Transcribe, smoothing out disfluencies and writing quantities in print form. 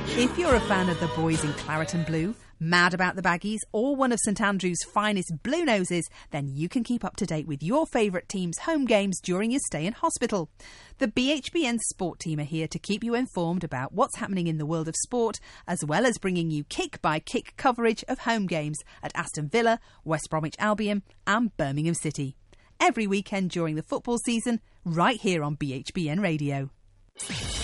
If you're a fan of the boys in claret and blue, mad about the Baggies, or one of St Andrew's finest Blue Noses, then you can keep up to date with your favourite team's home games during your stay in hospital. The BHBN Sport team are here to keep you informed about what's happening in the world of sport, as well as bringing you kick-by-kick coverage of home games at Aston Villa, West Bromwich Albion and Birmingham City. Every weekend during the football season, right here on BHBN Radio.